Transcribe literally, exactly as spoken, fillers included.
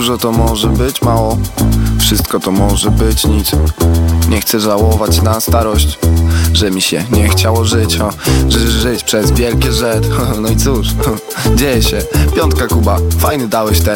Dużo to może być mało, wszystko to może być nic. Nie chcę żałować na starość, że mi się nie chciało żyć, o, że żyć przez wielkie rzet. No i cóż, dzieje się. Piątka Kuba, fajny dałeś ten